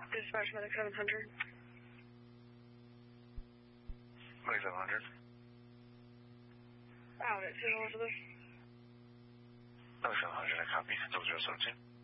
Dispatch medic 700. Medic 700. Out at 2 Elizabeth. Medic 700, I copy. 0017.